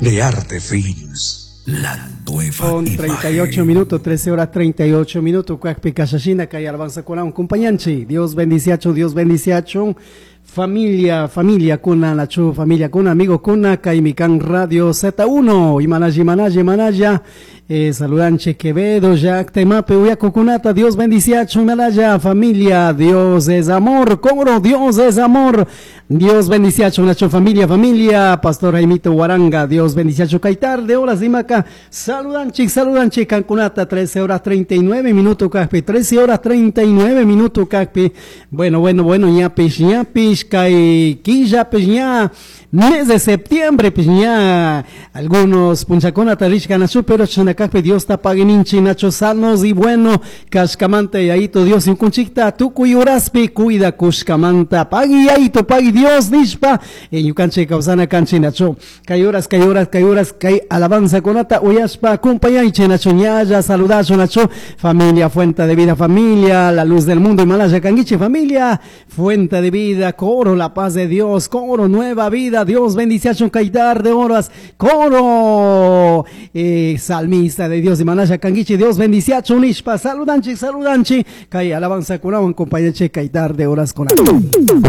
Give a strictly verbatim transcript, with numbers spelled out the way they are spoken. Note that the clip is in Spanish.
de Arte Films, la nueva Con treinta y ocho imagen. minutos, trece horas treinta y ocho minutos, Cuacpi Casachina, Cay Alabanza con un compañanchi. Dios bendiciacho, Dios bendiciacho. Familia, familia kuna, nachu, familia kuna, amigo kuna, Caimican Radio Z uno, y manaya, manaya, manaya, eh, saludanche Quevedo, Jack Temape, Uya Cucunata, Dios bendiciacho, manaya, familia, Dios es amor, coro, Dios es amor, Dios bendiciacho, nacho, familia, familia, Pastor Jaimito Guaranga, Dios bendiciacho, Caitar, de horas de Maca, saludanche, saludanche, Cancunata, trece horas treinta y nueve minutos, Caspi, trece horas treinta y nueve minutos, Caspi, bueno, bueno, bueno, ñapis, ñapis, Kai Quilla, pues ya mes de septiembre, pues ya algunos punchacona tarishkan achu, pero chanacaspe Dios ta paguininchi nacho sanos y bueno, cascamanta y aito Dios y kunchikta, tu cuyuraspi cuida kushkamanta, pagui aito, pagui Dios nishpa, y yucanche causana canchi nacho, cayuras, cayuras, cayuras, cay alabanza conata, uyaspa, cumpayaiche nacho, ñaya, saludacho nacho, familia, fuente de vida, familia, la luz del mundo y malaya canguiche, familia, fuente de vida, coro, la paz de Dios, coro, nueva vida, Dios bendición, Caitar de horas, coro, eh, salmista de Dios y manaya canguiche, Dios bendición, nishpa, saludanchi, saludanchi, cay alabanza con un compañero Caitar de horas con